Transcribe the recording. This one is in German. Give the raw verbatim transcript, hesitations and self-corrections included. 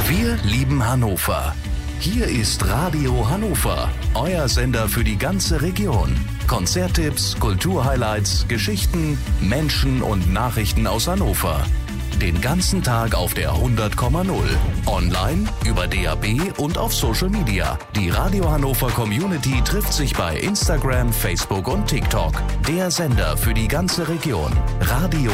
Wir lieben Hannover. Hier ist Radio Hannover, euer Sender für die ganze Region. Konzerttipps, Kulturhighlights, Geschichten, Menschen und Nachrichten aus Hannover. Den ganzen Tag auf der hundert Komma null. Online, über D A B und auf Social Media. Die Radio Hannover Community trifft sich bei Instagram, Facebook und TikTok. Der Sender für die ganze Region. Radio